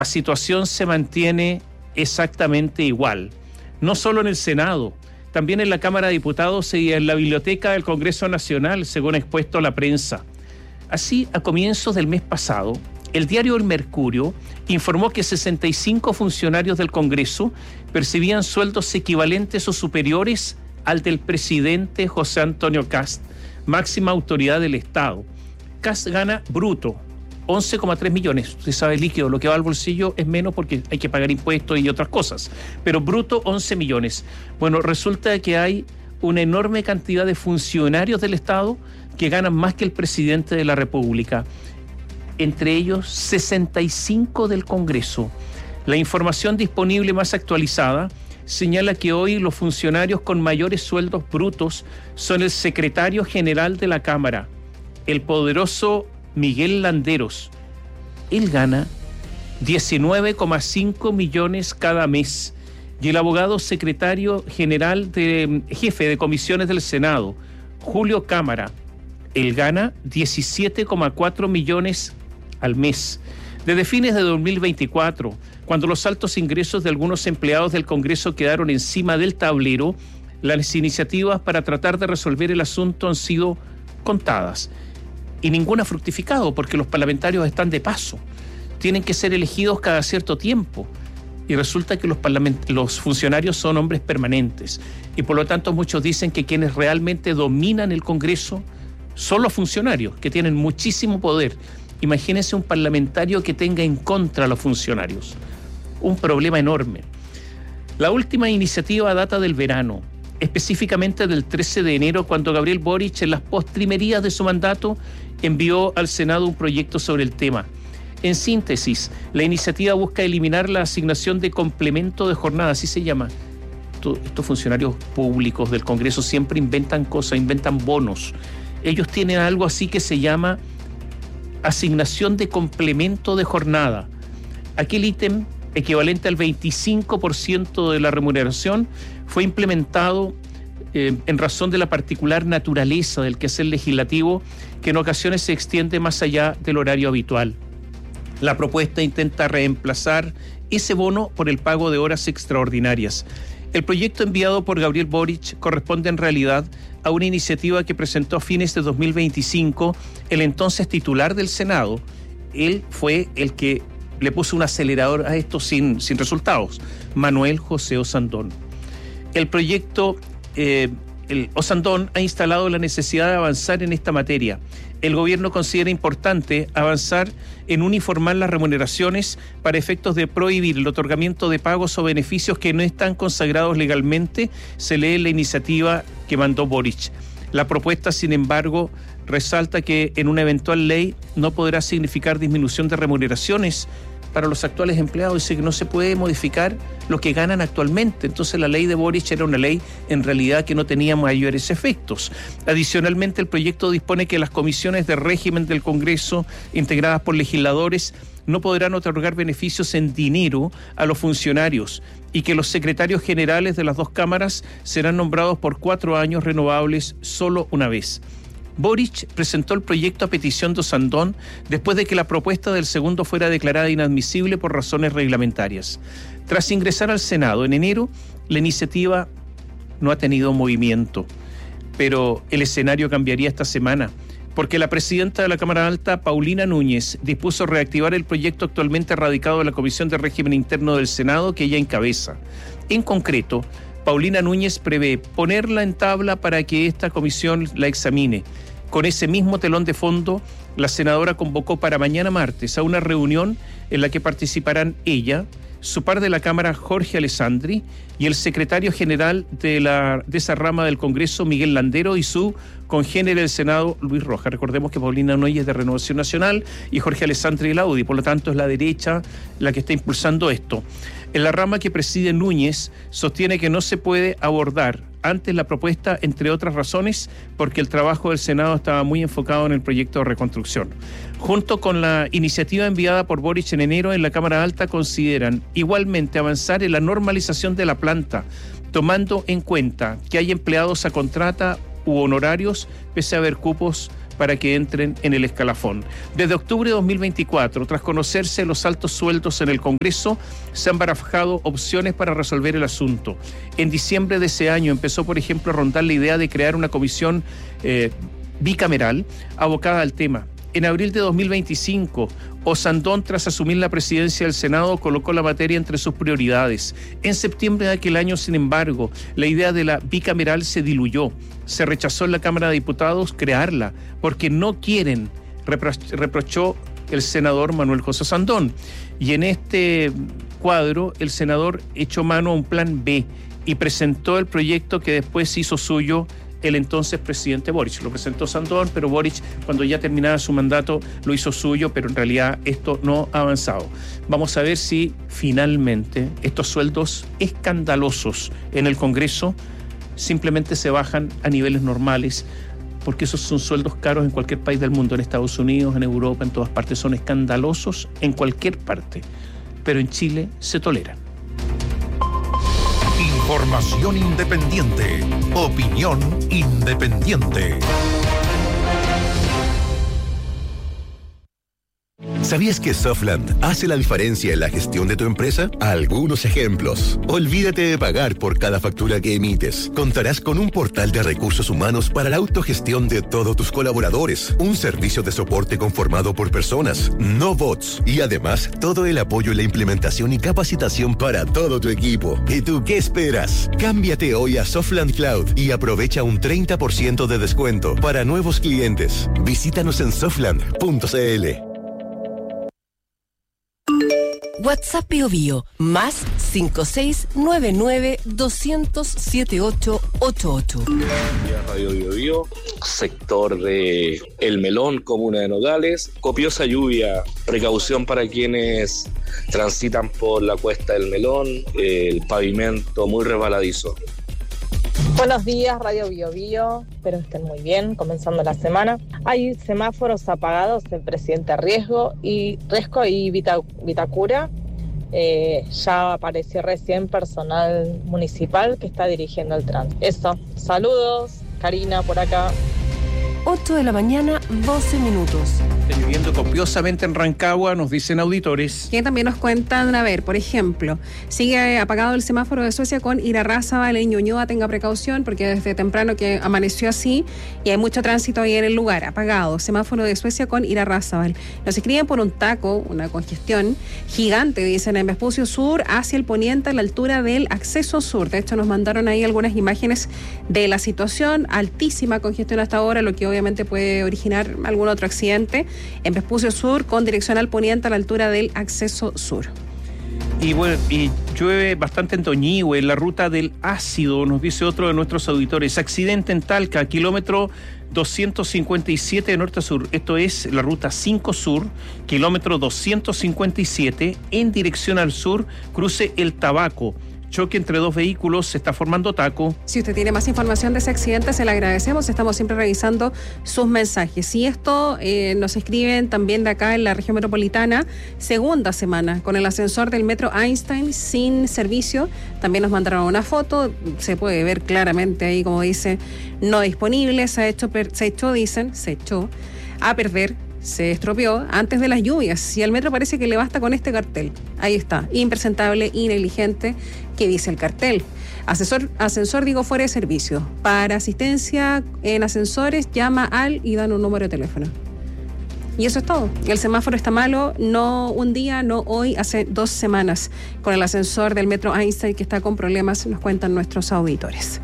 La situación se mantiene exactamente igual, no solo en el Senado, también en la Cámara de Diputados y en la Biblioteca del Congreso Nacional, según ha expuesto la prensa. Así, a comienzos del mes pasado, el diario El Mercurio informó que 65 funcionarios del Congreso percibían sueldos equivalentes o superiores al del presidente José Antonio Kast, máxima autoridad del Estado. Kast gana bruto 11,3 millones. Usted sabe, líquido, lo que va al bolsillo es menos porque hay que pagar impuestos y otras cosas. Pero bruto 11 millones. Bueno, resulta que hay una enorme cantidad de funcionarios del Estado que ganan más que el presidente de la República. Entre ellos 65 del Congreso. La información disponible más actualizada señala que hoy los funcionarios con mayores sueldos brutos son el secretario general de la Cámara, el poderoso Miguel Landeros. Él gana 19,5 millones cada mes. Y el abogado secretario general jefe de comisiones del Senado, Julio Cámara, él gana 17,4 millones al mes. Desde fines de 2024, cuando los altos ingresos de algunos empleados del Congreso quedaron encima del tablero, las iniciativas para tratar de resolver el asunto han sido contadas. Y ninguna ha fructificado porque los parlamentarios están de paso. Tienen que ser elegidos cada cierto tiempo. Y resulta que los funcionarios son hombres permanentes. Y por lo tanto muchos dicen que quienes realmente dominan el Congreso son los funcionarios, que tienen muchísimo poder. Imagínense un parlamentario que tenga en contra a los funcionarios. Un problema enorme. La última iniciativa data del verano, específicamente del 13 de enero, cuando Gabriel Boric, en las postrimerías de su mandato, envió al Senado un proyecto sobre el tema. En síntesis, la iniciativa busca eliminar la asignación de complemento de jornada, así se llama. Estos funcionarios públicos del Congreso siempre inventan cosas, inventan bonos. Ellos tienen algo así que se llama asignación de complemento de jornada. Aquel ítem, equivalente al 25% de la remuneración, fue implementado en razón de la particular naturaleza del quehacer legislativo, que en ocasiones se extiende más allá del horario habitual. La propuesta intenta reemplazar ese bono por el pago de horas extraordinarias. El proyecto enviado por Gabriel Boric corresponde en realidad a una iniciativa que presentó a fines de 2025 el entonces titular del Senado. Él fue el que le puso un acelerador a esto sin resultados, Manuel José Osandón. El proyecto Osandón ha instalado la necesidad de avanzar en esta materia. El gobierno considera importante avanzar en uniformar las remuneraciones para efectos de prohibir el otorgamiento de pagos o beneficios que no están consagrados legalmente, se lee en la iniciativa que mandó Boric. La propuesta, sin embargo, resalta que en una eventual ley no podrá significar disminución de remuneraciones para los actuales empleados. Dice que no se puede modificar lo que ganan actualmente. Entonces la ley de Boric era una ley en realidad que no tenía mayores efectos. Adicionalmente, el proyecto dispone que las comisiones de régimen del Congreso, integradas por legisladores, no podrán otorgar beneficios en dinero a los funcionarios y que los secretarios generales de las dos cámaras serán nombrados por 4 años renovables solo una vez. Boric presentó el proyecto a petición de Osandón después de que la propuesta del segundo fuera declarada inadmisible por razones reglamentarias. Tras ingresar al Senado en enero, la iniciativa no ha tenido movimiento, pero el escenario cambiaría esta semana, porque la presidenta de la Cámara Alta, Paulina Núñez, dispuso reactivar el proyecto actualmente radicado en la Comisión de Régimen Interno del Senado que ella encabeza. En concreto, Paulina Núñez prevé ponerla en tabla para que esta comisión la examine. Con ese mismo telón de fondo, la senadora convocó para mañana martes a una reunión en la que participarán ella, su par de la Cámara, Jorge Alessandri, y el secretario general de esa rama del Congreso, Miguel Landero, y su congénere del Senado, Luis Rojas. Recordemos que Paulina Núñez es de Renovación Nacional y Jorge Alessandri de la UDI, por lo tanto es la derecha la que está impulsando esto. En la rama que preside Núñez, sostiene que no se puede abordar antes la propuesta, entre otras razones, porque el trabajo del Senado estaba muy enfocado en el proyecto de reconstrucción. Junto con la iniciativa enviada por Boric en enero, en la Cámara Alta consideran igualmente avanzar en la normalización de la planta, tomando en cuenta que hay empleados a contrata u honorarios, pese a haber cupos para que entren en el escalafón. Desde octubre de 2024, tras conocerse los altos sueldos en el Congreso, se han barajado opciones para resolver el asunto. En diciembre de ese año empezó, por ejemplo, a rondar la idea de crear una comisión bicameral abocada al tema. En abril de 2025, Osandón, tras asumir la presidencia del Senado, colocó la materia entre sus prioridades. En septiembre de aquel año, sin embargo, la idea de la bicameral se diluyó. Se rechazó en la Cámara de Diputados crearla, porque no quieren, reprochó el senador Manuel José Osandón. Y en este cuadro, el senador echó mano a un plan B y presentó el proyecto que después hizo suyo el entonces presidente Boric. Lo presentó Osandón, pero Boric, cuando ya terminaba su mandato, lo hizo suyo, pero en realidad esto no ha avanzado. Vamos a ver si finalmente estos sueldos escandalosos en el Congreso simplemente se bajan a niveles normales, porque esos son sueldos caros en cualquier país del mundo, en Estados Unidos, en Europa, en todas partes. Son escandalosos en cualquier parte, pero en Chile se toleran. Información independiente. Opinión independiente. ¿Sabías que Softland hace la diferencia en la gestión de tu empresa? Algunos ejemplos. Olvídate de pagar por cada factura que emites. Contarás con un portal de recursos humanos para la autogestión de todos tus colaboradores. Un servicio de soporte conformado por personas, no bots. Y además, todo el apoyo en la implementación y capacitación para todo tu equipo. ¿Y tú qué esperas? Cámbiate hoy a Softland Cloud y aprovecha un 30% de descuento para nuevos clientes. Visítanos en softland.cl. WhatsApp Bio Bio, más 5699-200-7888. Radio Bio Bio, sector de El Melón, comuna de Nogales. Copiosa lluvia, precaución para quienes transitan por la cuesta del Melón, el pavimento muy resbaladizo. Buenos días, Radio Bio Bio, espero estén muy bien, comenzando la semana. Hay semáforos apagados en Presidente Riesco y Vitacura. Ya apareció recién personal municipal que está dirigiendo el tránsito. Eso, saludos, Karina por acá. 8 de la mañana, 12 minutos. Está lloviendo copiosamente en Rancagua, nos dicen auditores. Que también nos cuentan, a ver, por ejemplo, sigue apagado el semáforo de Suecia con Irarrázaval en Ñuñoa, tenga precaución porque desde temprano que amaneció así y hay mucho tránsito ahí en el lugar, apagado, semáforo de Suecia con Irarrázaval. Nos escriben por un taco, una congestión gigante, dicen, en Vespucio Sur hacia el poniente a la altura del acceso sur. De hecho, nos mandaron ahí algunas imágenes de la situación, altísima congestión hasta ahora, lo que obviamente puede originar algún otro accidente en Vespucio Sur con dirección al poniente a la altura del acceso sur. Y bueno, y llueve bastante en Toñihue, en la ruta del ácido, nos dice otro de nuestros auditores. Accidente en Talca, kilómetro 257 de norte a sur. Esto es la ruta 5 sur, kilómetro 257 en dirección al sur, cruce El Tabaco. Choque entre dos vehículos, se está formando taco. Si usted tiene más información de ese accidente, se le agradecemos. Estamos siempre revisando sus mensajes. Y esto nos escriben también de acá en la región metropolitana, segunda semana, con el ascensor del metro Einstein sin servicio. También nos mandaron una foto, se puede ver claramente ahí, como dice, no disponible. Se echó a perder. Se estropeó antes de las lluvias y al metro parece que le basta con este cartel. Ahí está, impresentable y negligente, que dice el cartel. Ascensor digo fuera de servicio. Para asistencia en ascensores, llama al y dan un número de teléfono. Y eso es todo. El semáforo está malo, no un día, no hoy, hace 2 semanas. Con el ascensor del metro Einstein que está con problemas, nos cuentan nuestros auditores.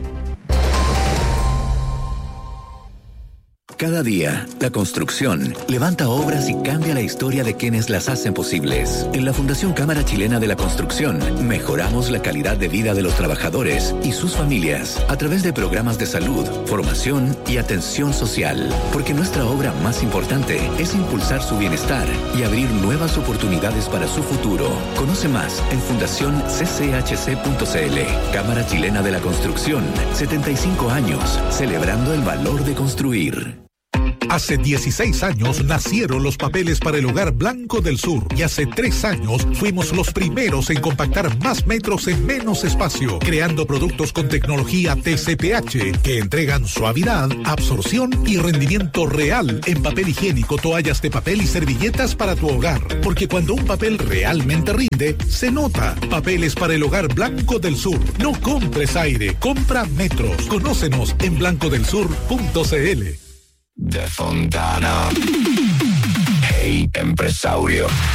Cada día, la construcción levanta obras y cambia la historia de quienes las hacen posibles. En la Fundación Cámara Chilena de la Construcción, mejoramos la calidad de vida de los trabajadores y sus familias a través de programas de salud, formación y atención social. Porque nuestra obra más importante es impulsar su bienestar y abrir nuevas oportunidades para su futuro. Conoce más en fundacioncchc.cl. Cámara Chilena de la Construcción, 75 años, celebrando el valor de construir. Hace 16 años nacieron los papeles para el hogar Blanco del Sur y hace 3 años fuimos los primeros en compactar más metros en menos espacio, creando productos con tecnología TCPH que entregan suavidad, absorción y rendimiento real en papel higiénico, toallas de papel y servilletas para tu hogar. Porque cuando un papel realmente rinde, se nota. Papeles para el hogar Blanco del Sur. No compres aire, compra metros. Conócenos en blancodelsur.cl. De Fontana. Hey, empresario.